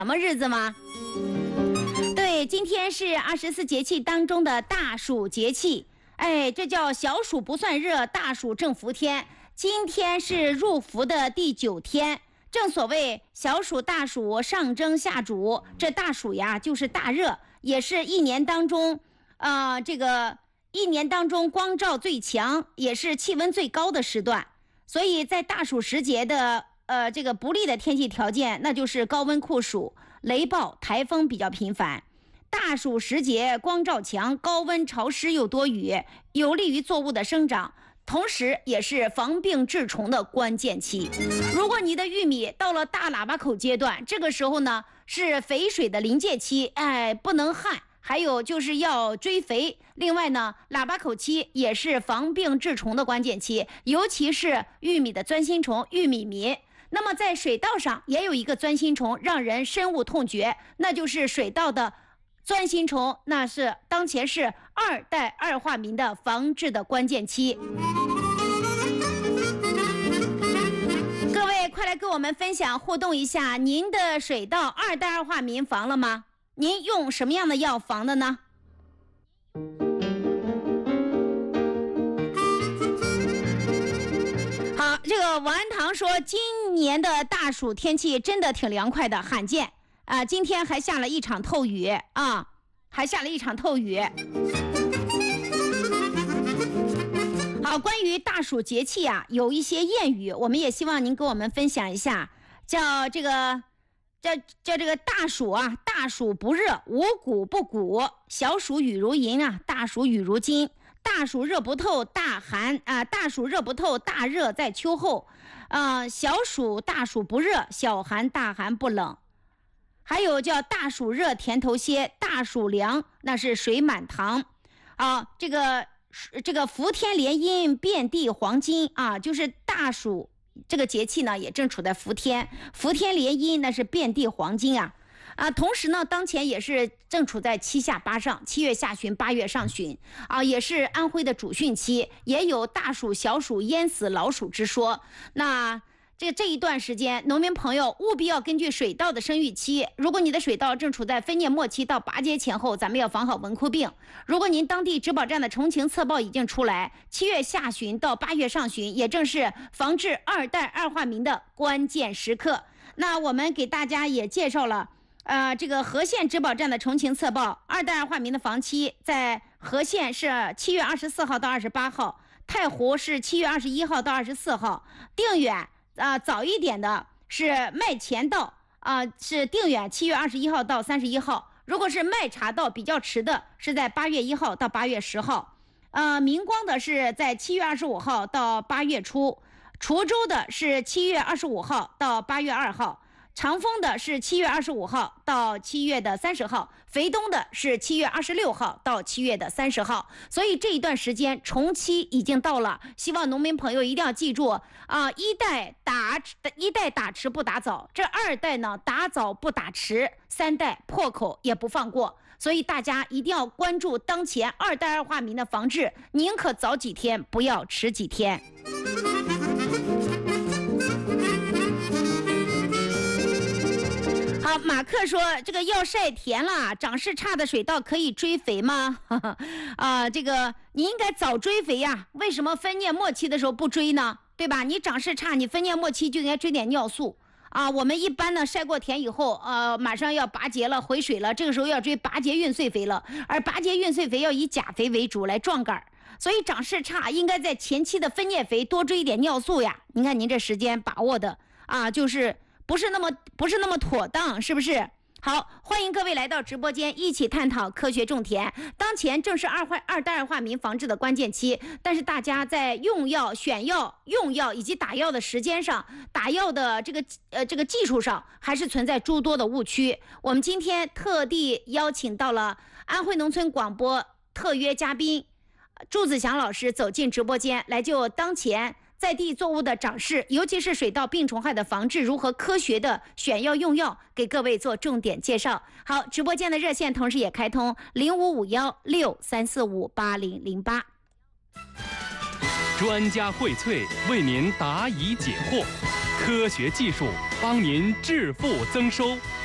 什么日子吗？对，今天是24节气当中的大暑节气。哎，这叫小暑不算热，大暑正伏天。今天是入伏的第9天。正所谓小暑大暑上蒸下煮，这大暑呀就是大热，也是一年当中光照最强，也是气温最高的时段。所以在大暑时节的这个不利的天气条件，那就是高温酷暑、雷暴、台风比较频繁。大暑时节光照强，高温潮湿又多雨，有利于作物的生长，同时也是防病治虫的关键期。如果你的玉米到了大喇叭口阶段，这个时候呢是肥水的临界期，不能旱，还有就是要追肥。另外呢，喇叭口期也是防病治虫的关键期，尤其是玉米的钻心虫玉米螟。那么在水稻上也有一个钻心虫让人深恶痛绝，那就是水稻的钻心虫，那是当前是2代2化民的防治的关键期。各位快来跟我们分享互动一下，您的水稻2代2化民防了吗？您用什么样的药防的呢？好，这个王安堂说今年的大暑天气真的挺凉快的，罕见啊！今天还下了一场透雨啊，好，关于大暑节气啊，有一些谚语，我们也希望您跟我们分享一下，叫这个大暑啊，大暑不热，五谷不谷；小暑雨如银啊，大暑雨如金；大暑热不透，大热在秋后；小暑大暑不热，小寒大寒不冷。还有叫大暑热甜头些，大暑凉那是水满塘。这个伏天连阴，遍地黄金啊，就是大暑这个节气呢，也正处在伏天连阴，那是遍地黄金啊。同时呢，当前也是正处在7下8上，7月下旬8月上旬啊，也是安徽的主汛期，也有大暑小暑淹死老鼠之说。那这一段时间，农民朋友务必要根据水稻的生育期，如果你的水稻正处在分蘖末期到拔节前后，咱们要防好蚊枯病。如果您当地植保站的虫情测报已经出来，7月下旬到8月上旬，也正是防治2代2化民的关键时刻。那我们给大家也介绍了这个和县植保站的虫情测报，2代2化民的防期在和县是7月24号到28号，太湖是7月21号到24号，定远早一点的是麦前稻是定远7月21号到31号，如果是麦茶稻比较迟的，是在8月1号到8月10号，明光的是在7月25号到8月初，滁州的是7月25号到8月2号，长丰的是7月25号到7月的30号，肥东的是7月26号到7月的30号。所以这一段时间虫期已经到了，希望农民朋友一定要记住一代打迟不打早，这2代呢打早不打迟，3代破口也不放过。所以大家一定要关注当前2代2化民的防治，宁可早几天，不要迟几天。好，马克说这个要晒田了，长势差的水稻可以追肥吗？这个你应该早追肥呀，为什么分蘖末期的时候不追呢？对吧？你长势差，你分蘖末期就应该追点尿素我们一般呢晒过田以后马上要拔节了，回水了，这个时候要追拔节运穗肥了，而拔节运穗肥要以钾肥为主来壮杆，所以长势差应该在前期的分蘖肥多追一点尿素呀。你看您这时间把握的就是不是那么妥当，是不是？好，欢迎各位来到直播间，一起探讨科学种田。当前正是2代2化民防治的关键期，但是大家在用药、选药、用药以及打药的时间上，打药的这个技术上，还是存在诸多的误区。我们今天特地邀请到了安徽农村广播特约嘉宾祝子祥老师走进直播间，来就当前在地作物的长势，尤其是水稻病虫害的防治，如何科学的选药用药，给各位做重点介绍。好，直播间的热线同时也开通055163458008。 专家荟萃为您答疑解惑，科学技术帮您致富增收。